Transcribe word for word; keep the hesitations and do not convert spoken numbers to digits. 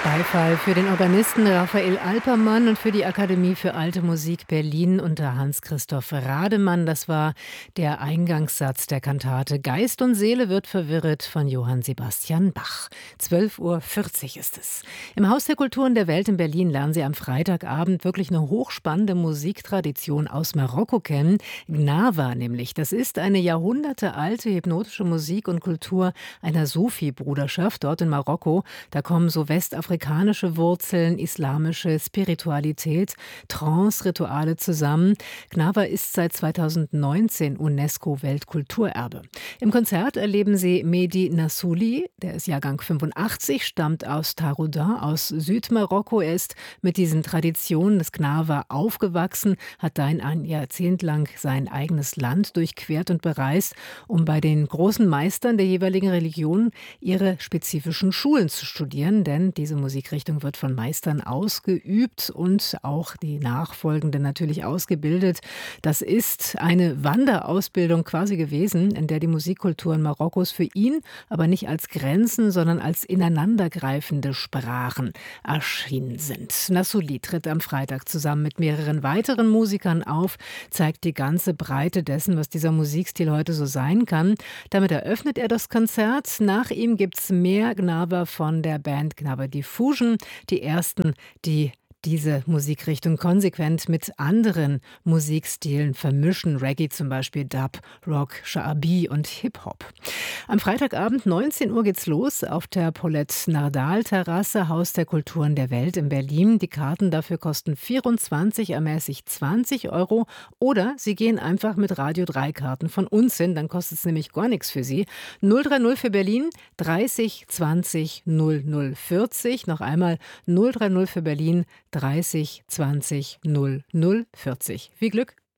Beifall für den Organisten Raphael Alpermann und für die Akademie für Alte Musik Berlin unter Hans-Christoph Rademann. Das war der Eingangssatz der Kantate Geist und Seele wird verwirret von Johann Sebastian Bach. zwölf Uhr vierzig ist es. Im Haus der Kulturen der Welt in Berlin lernen Sie am Freitagabend wirklich eine hochspannende Musiktradition aus Marokko kennen. Gnawa nämlich. Das ist eine jahrhundertealte hypnotische Musik und Kultur einer Sufi-Bruderschaft dort in Marokko. Da kommen so westafrikanische Afrikanische Wurzeln, islamische Spiritualität, Trance-Rituale zusammen. Gnawa ist seit zweitausendneunzehn UNESCO-Weltkulturerbe. Im Konzert erleben Sie Mehdi Nassouli, der ist Jahrgang fünfundachtzig, stammt aus Taroudant, aus Südmarokko. Er ist mit diesen Traditionen des Gnawa aufgewachsen, hat dahin ein Jahrzehnt lang sein eigenes Land durchquert und bereist, um bei den großen Meistern der jeweiligen Religion ihre spezifischen Schulen zu studieren, denn diese Musikrichtung wird von Meistern ausgeübt und auch die Nachfolgenden natürlich ausgebildet. Das ist eine Wanderausbildung quasi gewesen, in der die Musikkulturen Marokkos für ihn aber nicht als Grenzen, sondern als ineinandergreifende Sprachen erschienen sind. Nassouli tritt am Freitag zusammen mit mehreren weiteren Musikern auf, zeigt die ganze Breite dessen, was dieser Musikstil heute so sein kann. Damit eröffnet er das Konzert. Nach ihm gibt es mehr Gnawa von der Band Gnawa Diffusion, die ersten, die diese Musikrichtung konsequent mit anderen Musikstilen vermischen. Reggae zum Beispiel, Dub, Rock, Sha'abi und Hip-Hop. Am Freitagabend neunzehn Uhr geht's los auf der Paulette Nardal Terrasse, Haus der Kulturen der Welt in Berlin. Die Karten dafür kosten vierundzwanzig, ermäßigt zwanzig Euro. Oder Sie gehen einfach mit Radio drei Karten von uns hin, dann kostet es nämlich gar nichts für Sie. null drei null für Berlin, dreißig zwanzig null null vierzig. Noch einmal null drei null für Berlin, dreißig zwanzig null null vierzig. Viel Glück!